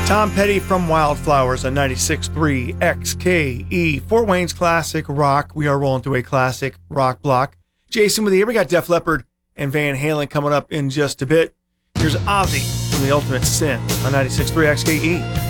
Tom Petty from Wildflowers on 96.3 XKE. Fort Wayne's classic rock. We are rolling through a classic rock block. Jason with you. We got Def Leppard and Van Halen coming up in just a bit. Here's Ozzy from The Ultimate Sin on 96.3 XKE.